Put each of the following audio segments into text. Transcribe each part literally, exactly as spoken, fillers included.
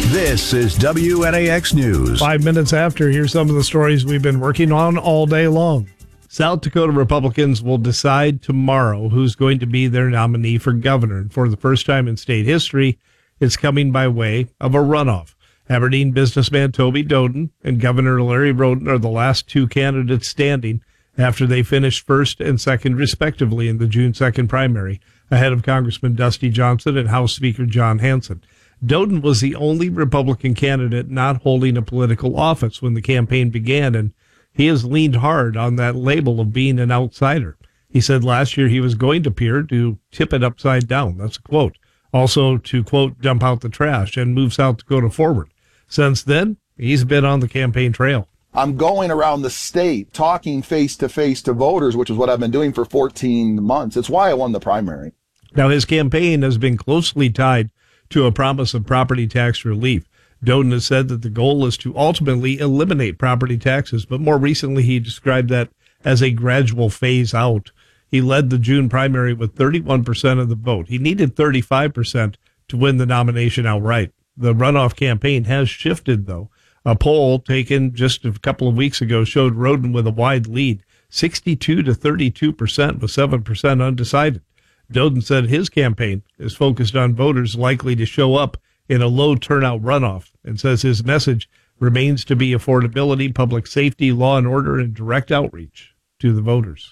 This is W N A X News. Five minutes after, here's some of the stories we've been working on all day long. South Dakota Republicans will decide tomorrow who's going to be their nominee for governor. And for the first time in state history, it's coming by way of a runoff. Aberdeen businessman Toby Doden and Governor Larry Roden are the last two candidates standing after they finished first and second, respectively, in the June second primary, ahead of Congressman Dusty Johnson and House Speaker John Hanson. Doden was the only Republican candidate not holding a political office when the campaign began, and he has leaned hard on that label of being an outsider. He said last year he was going to appear to tip it upside down. That's a quote. Also to, quote, dump out the trash and move South Dakota forward. Since then, he's been on the campaign trail. I'm going around the state talking face-to-face to voters, which is what I've been doing for fourteen months. It's why I won the primary. Now, his campaign has been closely tied to a promise of property tax relief. Doden has said that the goal is to ultimately eliminate property taxes, but more recently he described that as a gradual phase out. He led the June primary with thirty-one percent of the vote. He needed thirty-five percent to win the nomination outright. The runoff campaign has shifted, though. A poll taken just a couple of weeks ago showed Roden with a wide lead, sixty-two to thirty-two percent, with seven percent undecided. Doden said his campaign is focused on voters likely to show up in a low turnout runoff, and says his message remains to be affordability, public safety, law and order, and direct outreach to the voters.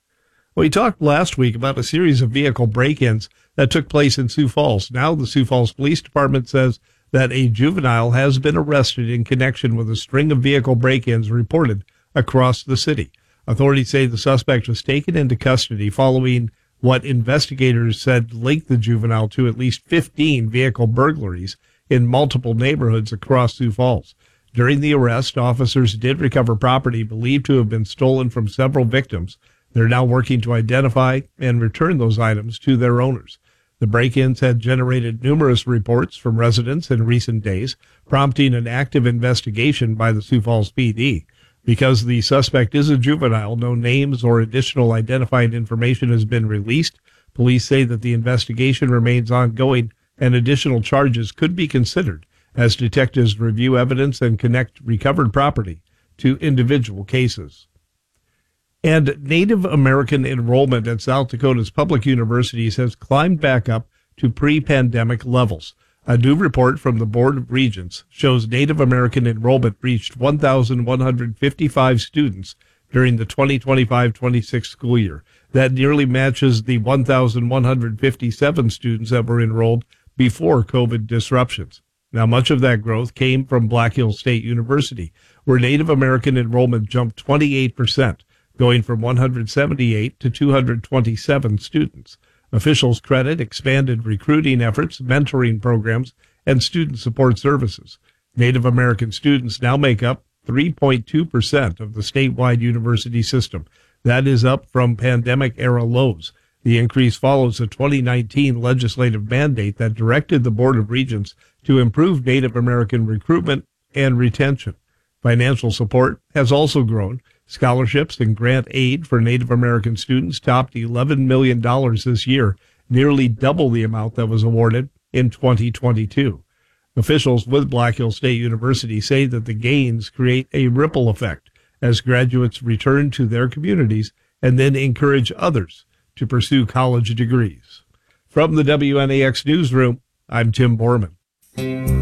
We talked last week about a series of vehicle break-ins that took place in Sioux Falls. Now the Sioux Falls Police Department says that a juvenile has been arrested in connection with a string of vehicle break-ins reported across the city. Authorities say the suspect was taken into custody following what investigators said linked the juvenile to at least fifteen vehicle burglaries in multiple neighborhoods across Sioux Falls. During the arrest, officers did recover property believed to have been stolen from several victims. They're now working to identify and return those items to their owners. The break-ins had generated numerous reports from residents in recent days, prompting an active investigation by the Sioux Falls P D. Because the suspect is a juvenile, no names or additional identifying information has been released. Police say that the investigation remains ongoing and additional charges could be considered as detectives review evidence and connect recovered property to individual cases. And Native American enrollment at South Dakota's public universities has climbed back up to pre-pandemic levels. A new report from the Board of Regents shows Native American enrollment reached one thousand one hundred fifty-five students during the twenty twenty-five twenty-six school year. That nearly matches the one thousand one hundred fifty-seven students that were enrolled before COVID disruptions. Now, much of that growth came from Black Hills State University, where Native American enrollment jumped twenty-eight percent, going from one hundred seventy-eight to two hundred twenty-seven students. Officials credit expanded recruiting efforts, mentoring programs, and student support services. Native American students now make up three point two percent of the statewide university system. That is up from pandemic-era lows. The increase follows a twenty nineteen legislative mandate that directed the Board of Regents to improve Native American recruitment and retention. Financial support has also grown. Scholarships and grant aid for Native American students topped eleven million dollars this year, nearly double the amount that was awarded in twenty twenty-two. Officials with Black Hills State University say that the gains create a ripple effect as graduates return to their communities and then encourage others to pursue college degrees. From the W N A X newsroom, I'm Tim Borman.